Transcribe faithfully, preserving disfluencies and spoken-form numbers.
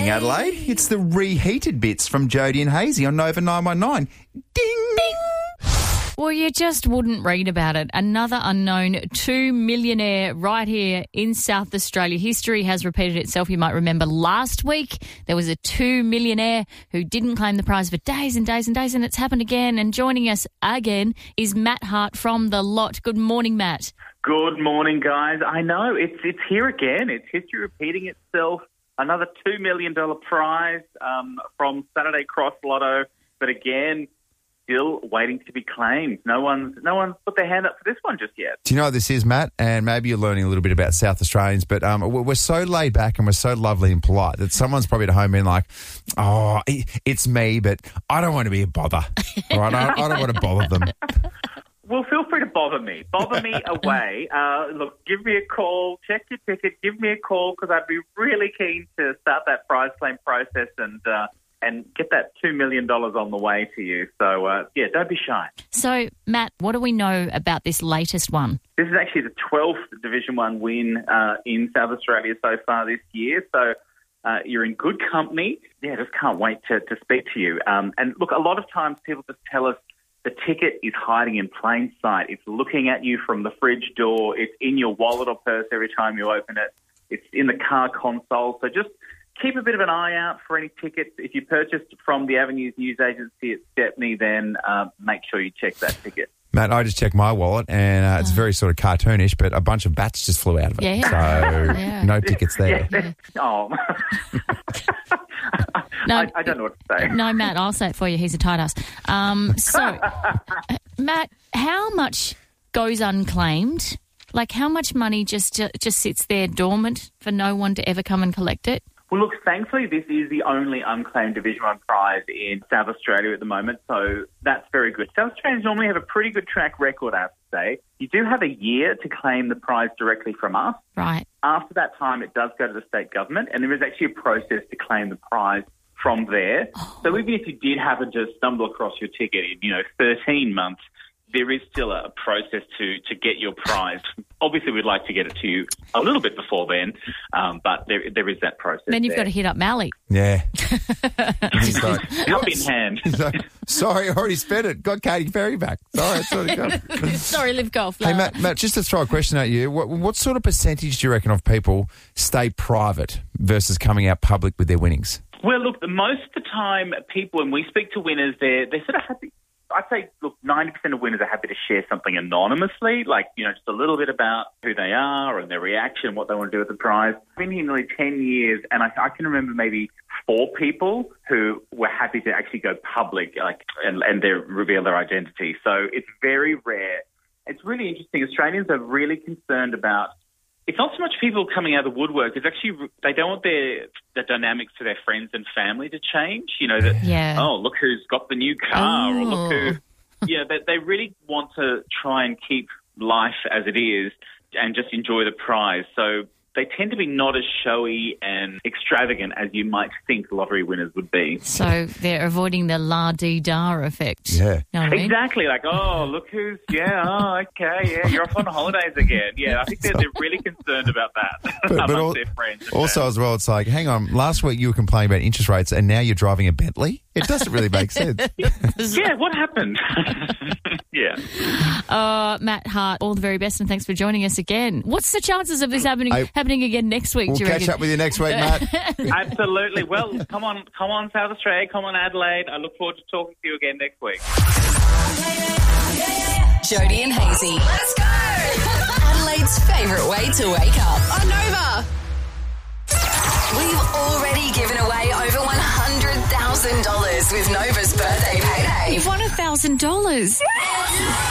morning, Adelaide. It's the reheated bits from Jody and Hazy on Nova nine one nine. Ding! Ding! Well, you just wouldn't read about it. Another unknown two-millionaire right here in South Australia. History has repeated itself. You might remember last week there was a two-millionaire who didn't claim the prize for days and days and days, and it's happened again. And joining us again is Matt Hart from The Lot. Good morning, Matt. Good morning, guys. I know, it's it's here again. It's history repeating itself. Another two million dollars prize um, from Saturday Cross Lotto. But again, still waiting to be claimed. No one's no one's put their hand up for this one just yet. Do you know what this is, Matt? And maybe you're learning a little bit about South Australians, but um, we're so laid back and we're so lovely and polite that someone's probably at home being like, oh, it's me, but I don't want to be a bother. All right? I, I don't want to bother them. Well, feel free to bother me. Bother me away. Uh, look, give me a call, check your ticket, give me a call, because I'd be really keen to start that prize claim process and uh, and get that two million dollars on the way to you. So, uh, yeah, don't be shy. So, Matt, what do we know about this latest one? This is actually the twelfth Division one win uh, in South Australia so far this year. So uh, you're in good company. Yeah, just can't wait to, to speak to you. Um, and, look, a lot of times people just tell us the ticket is hiding in plain sight. It's looking at you from the fridge door. It's in your wallet or purse every time you open it. It's in the car console. So just keep a bit of an eye out for any tickets. If you purchased from the Avenues News Agency at Stepney, then uh, make sure you check that ticket. Matt, I just checked my wallet and uh, it's very sort of cartoonish, but a bunch of bats just flew out of it. Yeah. So Yeah. no tickets there. Yeah. Oh. No, I, I don't know what to say. No, Matt, I'll say it for you. He's a tight ass. Um, so, Matt, how much goes unclaimed? Like, how much money just ju- just sits there dormant for no one to ever come and collect it? Well, look, thankfully, this is the only unclaimed Division one prize in South Australia at the moment, so that's very good. South Australians normally have a pretty good track record, I have to say. You do have a year to claim the prize directly from us. Right. After that time, it does go to the state government, and there is actually a process to claim the prize from there. Oh. So even if you did happen to stumble across your ticket in, you know, thirteen months, there is still a process to, to get your prize. Obviously, we'd like to get it to you a little bit before then, um, but there there is that process. Then you've there. got to hit up Mally. Yeah. Cup in hand. Sorry, I already spent it. Got Katy Perry back. Sorry, it's already gone. Sorry, Live Golf. Hey, Matt, Matt, just to throw a question at you, what, what sort of percentage do you reckon of people stay private versus coming out public with their winnings? Well, look, most of the time, people, when we speak to winners, they're, they're sort of happy. I'd say, look, ninety percent of winners are happy to share something anonymously, like, you know, just a little bit about who they are and their reaction, what they want to do with the prize. I've been here nearly ten years, and I, I can remember maybe four people who were happy to actually go public, like, and, and they reveal their identity. So it's very rare. It's really interesting. Australians are really concerned about. It's not so much people coming out of the woodwork. It's actually they don't want their the dynamics to their friends and family to change. You know that. Yeah. Oh, look who's got the new car, Oh. or look who. Yeah, they, they really want to try and keep life as it is and just enjoy the prize. So they tend to be not as showy and extravagant as you might think lottery winners would be. So they're avoiding the la-dee-da effect. Yeah. You know what I mean? Exactly, like, oh, look who's, yeah, oh, okay, yeah, you're off on holidays again. Yeah, I think they're, they're really concerned about that But, amongst but al- their friends. and also family. as well, it's like, hang on, last week you were complaining about interest rates and now you're driving a Bentley? It doesn't really make sense. Yeah, what happened? Yeah. Uh, Matt Hart, all the very best and thanks for joining us again. What's the chances of this happening I- happening again next week, We'll do you catch reckon? up with you next week, Matt. Absolutely. Well, come on, come on, South Australia, come on, Adelaide. I look forward to talking to you again next week. Jody and Hazy. Let's go! Adelaide's favourite way to wake up. On Nova. We've already given away over one hundred thousand dollars with Nova's birthday payday. You've won a thousand dollars.